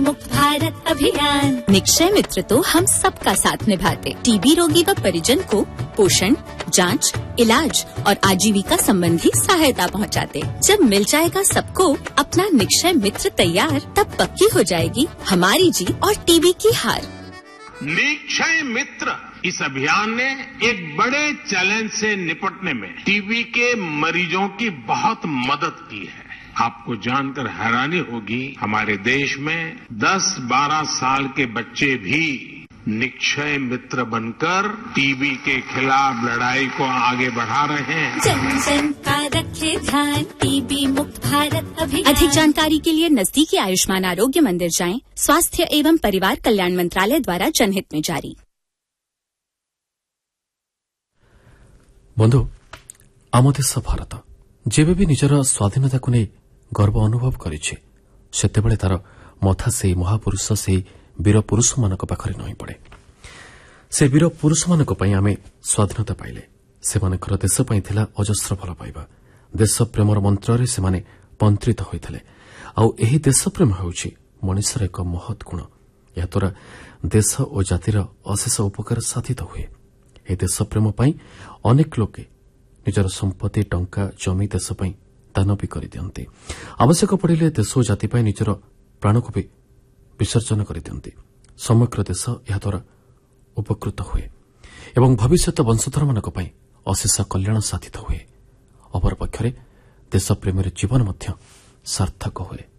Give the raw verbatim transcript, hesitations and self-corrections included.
मुक्त भारत अभियान। निक्षय मित्र तो हम सबका साथ निभाते, टीबी रोगी व परिजन को पोषण, जांच, इलाज और आजीविका संबंधी सहायता पहुंचाते। जब मिल जाएगा सबको अपना निक्षय मित्र तैयार, तब पक्की हो जाएगी हमारी जीत और टीबी की हार। निक्षय मित्र इस अभियान ने एक बड़े चैलेंज से निपटने में टीबी के मरीजों की बहुत मदद की है। आपको जानकर हैरानी होगी, हमारे देश में दस बारह साल के बच्चे भी निक्षय मित्र बनकर टीबी के खिलाफ लड़ाई को आगे बढ़ा रहे हैं। जन जन का रखे ध्यान, टीबी मुक्त भारत अभियान। अधिक जानकारी के लिए नजदीकी आयुष्मान आरोग्य मंदिर जाएं। स्वास्थ्य एवं परिवार कल्याण मंत्रालय द्वारा जनहित में जारी। बंधु, आम देश भारत जेबे भी निजर स्वाधीनता को नहीं गर्व अनुभव करिछि, सेतेबेले तार मथा से महापुरुष से वीर पुरुष मानक पाखरे नई पड़े। से वीर पुरुष मानक पई आमे स्वाधीनता पाइले। सेमानकर देश पई थिला अजस्र भल पाइबा। देश प्रेमर मंत्र रे सेमाने पंत्रित होइथिले। आउ एही देश प्रेम हेउछि मनुष्यर एक महत् गुण। या द्वारा देश और जातिर अशेष उपकार साधित हुए। ए देश प्रेम पई अनेक लोके निजर संपत्ति, टंका, जमी देश पई दान भी करदियंती। आवश्यक पड़िले देश और जाति पई निजर प्राण को भी विसर्जन करदियंती। समग्र देश याद्वारा उपकृत हुए एवं भविष्यत वंशधर मानक पई अशेष कल्याण साधित हुए। अपर पक्षरे देश प्रेम जीवन मध्य सार्थक हुए।